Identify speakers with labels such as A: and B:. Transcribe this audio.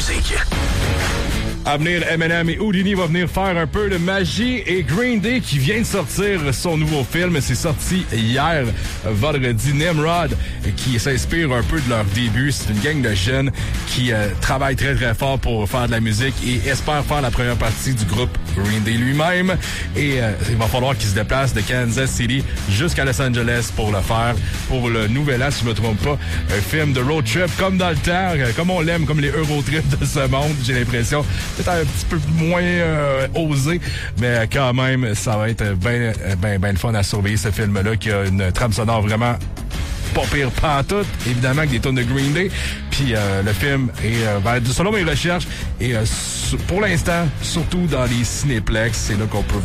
A: musique.
B: À venir, Eminem et Houdini vont venir faire un peu de magie. Et Green Day qui vient de sortir son nouveau film. C'est sorti hier, vendredi. Nimrod, qui s'inspire un peu de leur début. C'est une gang de jeunes qui travaillent très très fort pour faire de la musique et espèrent faire la première partie du groupe Green Day lui-même. Et il va falloir qu'ils se déplacent de Kansas City jusqu'à Los Angeles pour le faire. Pour le nouvel an, si je me trompe pas, un film de road trip comme dans le temps, comme on l'aime, comme les Eurotrips de ce monde, j'ai l'impression. Peut-être un petit peu moins osé, mais quand même, ça va être bien le fun à surveiller ce film-là, qui a une trame sonore vraiment pas pire pantoute, évidemment, avec des tonnes de Green Day. Puis le film est, selon mes recherches, et pour l'instant, surtout dans les cinéplex, c'est là qu'on peut